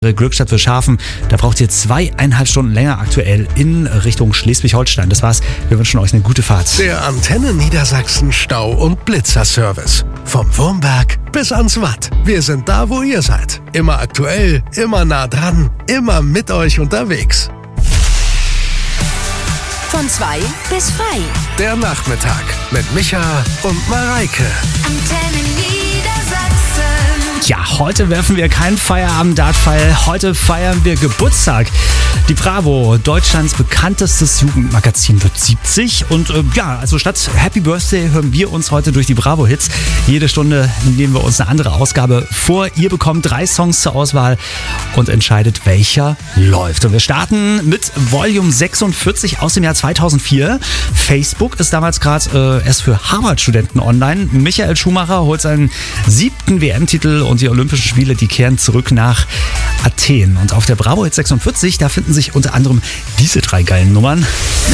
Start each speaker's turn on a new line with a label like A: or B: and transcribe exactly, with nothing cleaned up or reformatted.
A: Glückstadt für Schafen, da braucht ihr zweieinhalb Stunden länger aktuell in Richtung Schleswig-Holstein. Das war's. Wir wünschen euch eine gute Fahrt.
B: Der Antenne Niedersachsen Stau- und Blitzerservice. Vom Wurmberg bis ans Watt. Wir sind da, wo ihr seid. Immer aktuell, immer nah dran, immer mit euch unterwegs.
C: Von zwei bis frei.
B: Der Nachmittag mit Micha und Mareike.
C: Antenne Niedersachsen.
A: Ja, heute werfen wir keinen Feierabend-Dartpfeil. Heute feiern wir Geburtstag. Die Bravo, Deutschlands bekanntestes Jugendmagazin, wird siebzig. Und äh, ja, also statt Happy Birthday hören wir uns heute durch die Bravo-Hits. Jede Stunde nehmen wir uns eine andere Ausgabe vor. Ihr bekommt drei Songs zur Auswahl und entscheidet, welcher läuft. Und wir starten mit Volume sechsundvierzig aus dem Jahr zweitausendvier. Facebook ist damals gerade äh, erst für Harvard-Studenten online. Michael Schumacher holt seinen siebten W M-Titel und die Olympischen Spiele, die kehren zurück nach Athen. Und auf der Bravo Hit sechsundvierzig, da finden sich unter anderem diese drei geilen Nummern.